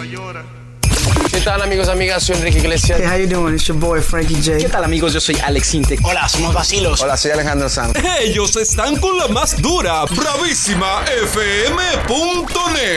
¿Qué tal, amigos, amigas? Soy Enrique Iglesias. Hey, how you doing? It's your boy Frankie J. ¿Qué tal, amigos? Yo soy Alex Intec. Hola, somos Vacilos. Hola, soy Alejandro Sanz. Ellos están con la más dura, bravísima FM.net.